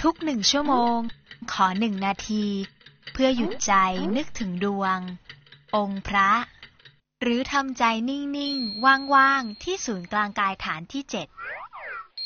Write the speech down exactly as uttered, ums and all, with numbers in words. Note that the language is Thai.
ทุกหนึ่งชั่วโมงขอหนึ่งนาทีเพื่อหยุดใจนึกถึงดวงองค์พระหรือทำใจนิ่งๆว่างๆที่ศูนย์กลางกายฐานที่เจ็ด